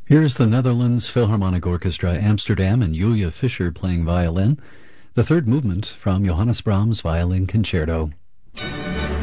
Here's the Netherlands Philharmonic Orchestra, Amsterdam, and Julia Fischer playing violin, the third movement from Johannes Brahms' Violin Concerto.